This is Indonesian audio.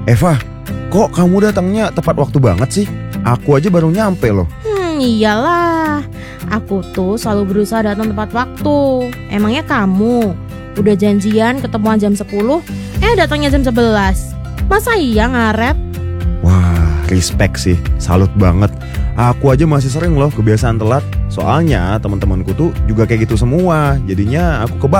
Eva, kok kamu datangnya tepat waktu banget sih? Aku aja baru nyampe loh. Iyalah, aku tuh selalu berusaha datang tepat waktu. Emangnya kamu udah janjian ketemuan jam 10, datangnya jam 11. Masa iya ngaret? Wah, respect sih, salut banget. Aku aja masih sering loh kebiasaan telat. Soalnya teman-temanku tuh juga kayak gitu semua. Jadinya aku